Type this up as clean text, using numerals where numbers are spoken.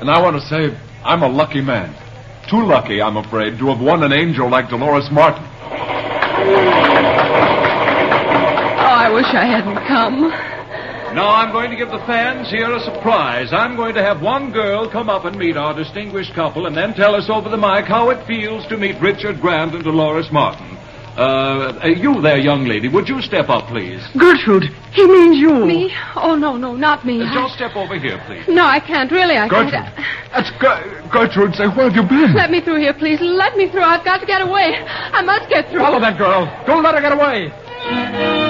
And I want to say I'm a lucky man. Too lucky, I'm afraid, to have won an angel like Dolores Martin. Oh, I wish I hadn't come. Now I'm going to give the fans here a surprise. I'm going to have one girl come up and meet our distinguished couple and then tell us over the mic how it feels to meet Richard Grant and Dolores Martin. You there, young lady, would you step up, please? Gertrude, he means you. Me? Oh, no, not me. Just step over here, please. No, I can't. Really, I Gertrude. can't. That's Gertrude. Say, where have you been? Let me through here, please. Let me through. I've got to get away. I must get through. Follow that girl. Don't let her get away.